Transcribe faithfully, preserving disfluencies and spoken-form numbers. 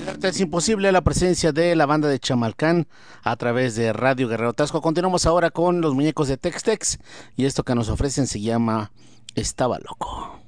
Es imposible la presencia de la banda de Chamalcán a través de Radio Guerrero Tasco. Continuamos ahora con los muñecos de Tex-Tex y esto que nos ofrecen se llama Estaba Loco.